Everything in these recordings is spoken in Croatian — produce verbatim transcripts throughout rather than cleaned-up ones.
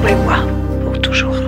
revoir pour toujours.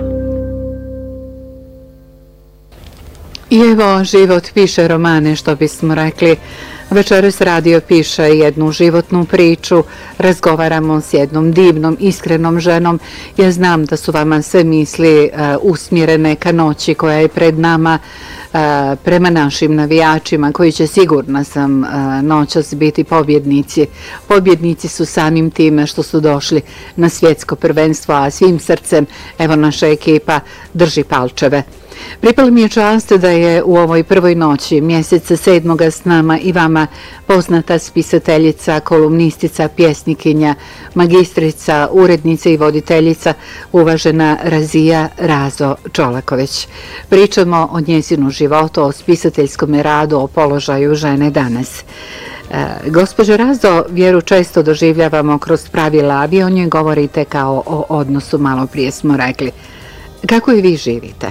I evo, život piše romane, što bismo rekli. Večeras radio piše jednu životnu priču, razgovaramo s jednom divnom, iskrenom ženom. Ja znam da su vama sve misli uh, usmjerene ka noći koja je pred nama, uh, prema našim navijačima koji će, sigurna sam, uh, noćas biti pobjednici. Pobjednici su samim time što su došli na svjetsko prvenstvo, a svim srcem, evo, naša ekipa drži palčeve. Pripala mi je čast da je u ovoj prvoj noći mjeseca sedmoga s nama i vama poznata spisateljica, kolumnistica, pjesnikinja, magistrica, urednica i voditeljica, uvažena Razija Razo Čolaković. Pričamo o njezinu životu, o spisateljskom radu, o položaju žene danas. E, gospođo Razo, vjeru često doživljavamo kroz pravila, a vi o njoj govorite kao o odnosu, malo prije smo rekli. Kako je vi živite?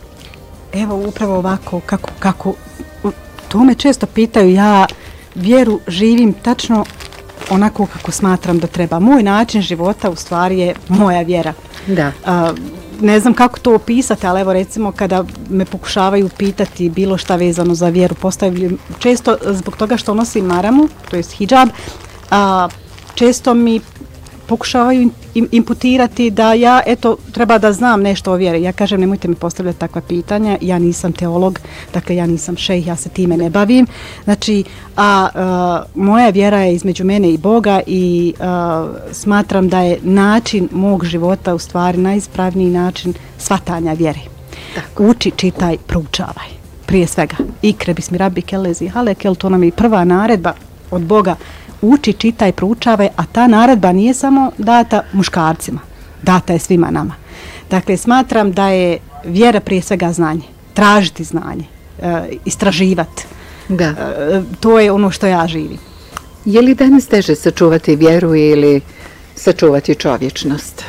Evo, upravo ovako, kako, kako, to me često pitaju, ja vjeru živim tačno onako kako smatram da treba. Moj način života u stvari je moja vjera. Da. A, ne znam kako to opisati, ali evo recimo kada me pokušavaju pitati bilo šta vezano za vjeru, postavljam često zbog toga što nosim maramu, to je hidžab, a, često mi pokušavaju imputirati da ja, eto, treba da znam nešto o vjeri. Ja kažem, nemojte mi postavljati takva pitanja, ja nisam teolog, dakle ja nisam šejh, ja se time ne bavim. Znači, a, a moja vjera je između mene i Boga i a, smatram da je način mog života u stvari najispravniji način shvatanja vjere. Tako. Uči, čitaj, proučavaj. Prije svega. Ikre bismi rabbi kelezi halekel, to nam je prva naredba od Boga. Uči, čitaj, proučavaj, a ta naredba nije samo data muškarcima, data je svima nama. Dakle, smatram da je vjera prije svega znanje, tražiti znanje, e, istraživati. Da. E, to je ono što ja živim. Je li danas teže sačuvati vjeru ili sačuvati čovječnost?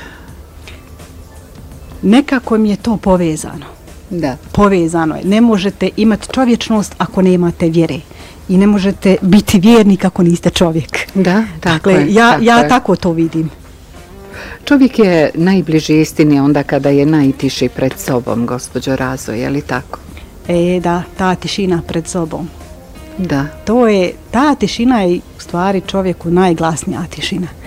Nekako mi je to povezano. Da. Povezano je. Ne možete imati čovječnost ako nemate vjere. I ne možete biti vjernik ako niste čovjek. Da, tako dakle, je. Ja, tako ja je. tako to vidim. Čovjek je najbliži istini onda kada je najtiši pred sobom, gospođo Razo, je li tako? E, da, ta tišina pred sobom. Da. To je, ta tišina je u stvari čovjeku najglasnija tišina.